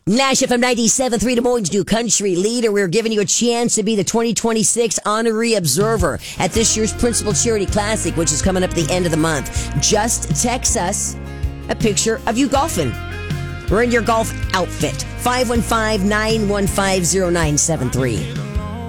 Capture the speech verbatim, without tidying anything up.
Nash F M ninety-seven point three Des Moines New Country Leader. We're giving you a chance to be the twenty twenty-six honorary observer at this year's Principal Charity Classic, which is coming up at the end of the month. Just text us a picture of you golfing. We're in your golf outfit. five one five, nine one five, zero nine seven three.